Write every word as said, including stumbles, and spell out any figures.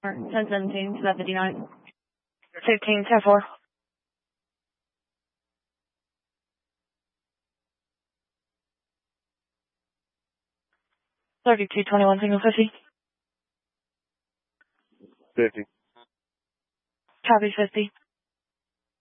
ten seventeen, seven fifty-nine. Fifteen, ten four. Thirty-two, twenty-one, single fifty. Fifty. Copy fifty.